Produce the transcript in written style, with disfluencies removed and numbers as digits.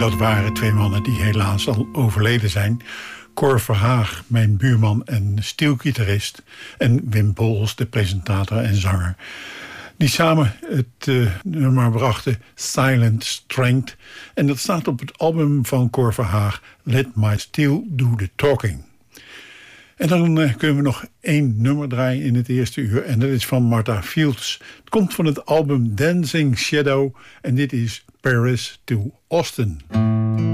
dat waren twee mannen die helaas al overleden zijn. Cor Verhaag, mijn buurman en steelgitarist. En Wim Pols, de presentator en zanger. Die samen het nummer brachten Silent Strength. En dat staat op het album van Cor Verhaag, Let My Steel Do The Talking. En dan kunnen we nog één nummer draaien in het eerste uur. En dat is van Martha Fields. Het komt van het album Dancing Shadow. En dit is Paris to Austin.